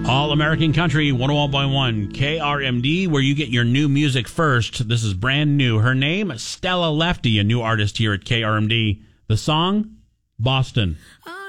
All American Country 101.1 KRMD, where you get your new music first. This is brand new. Her name, Stella Lefty, a new artist here at KRMD. The song, Boston.